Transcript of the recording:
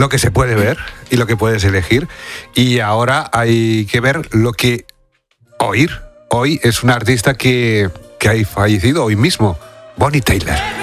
lo que se puede ver y lo que puedes elegir. Y ahora hay que ver lo que oír. Hoy es una artista que ha fallecido hoy mismo, Bonnie Tyler.